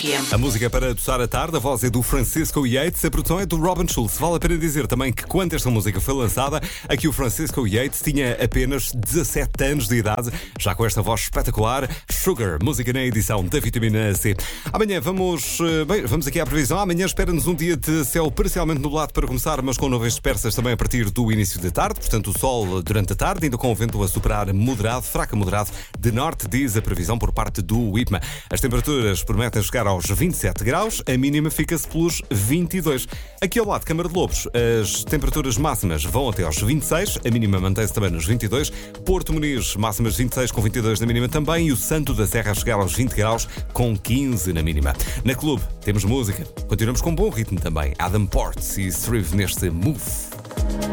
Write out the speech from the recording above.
RFM. A música para adoçar a tarde, a voz é do Francisco Yates, a produção é do Robin Schulz. Vale a pena dizer também que quando esta música foi lançada, aqui o Francisco Yates tinha apenas 17 anos de idade, já com esta voz espetacular. Sugar, música na edição da Vitamina C. Amanhã vamos aqui à previsão. Amanhã espera-nos um dia de céu parcialmente nublado para começar, mas com nuvens dispersas também a partir do início da tarde. Portanto, o sol durante a tarde, ainda com o vento a superar moderado, fraco a moderado, de norte, diz a previsão por parte do IPMA. As temperaturas prometem chegar aos 27 graus, a mínima fica-se pelos 22. Aqui ao lado de Câmara de Lobos, as temperaturas máximas vão até aos 26, a mínima mantém-se também nos 22. Porto Muniz, máximas 26 com 22 na mínima também, e o Santo da Serra a chegar aos 20 graus com 15 na mínima. Na Clube temos música, continuamos com bom ritmo também. Adam Portes e Strive neste Move.